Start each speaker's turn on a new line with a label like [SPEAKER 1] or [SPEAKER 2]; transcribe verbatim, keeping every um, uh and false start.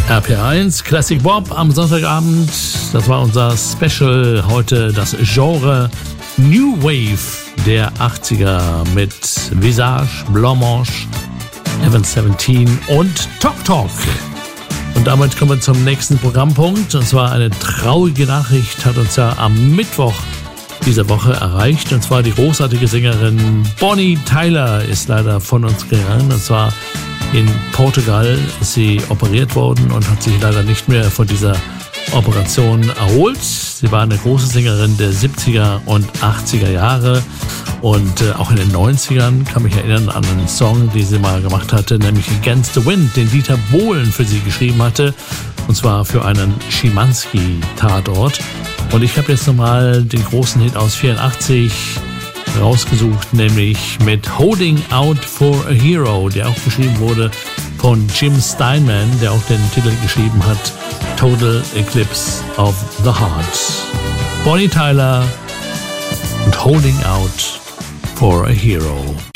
[SPEAKER 1] R P eins Classic Bob am Sonntagabend. Das war unser Special heute, das Genre New Wave der achtziger mit Visage, Blanche, Evan siebzehn und Talk Talk. Und damit kommen wir zum nächsten Programmpunkt. Und zwar eine traurige Nachricht hat uns ja am Mittwoch dieser Woche erreicht. Und zwar die großartige Sängerin Bonnie Tyler ist leider von uns gegangen. Und zwar in Portugal ist sie operiert worden und hat sich leider nicht mehr von dieser Operation erholt. Sie war eine große Sängerin der siebziger und achtziger Jahre und äh, auch in den neunzigern kann mich erinnern an einen Song, den sie mal gemacht hatte, nämlich Against the Wind, den Dieter Bohlen für sie geschrieben hatte, und zwar für einen Schimanski-Tatort. Und ich habe jetzt nochmal den großen Hit aus vierundachtzig rausgesucht, nämlich mit Holding Out for a Hero, der auch geschrieben wurde von Jim Steinman, der auch den Titel geschrieben hat, Total Eclipse of the Heart. Bonnie Tyler und Holding Out for a Hero.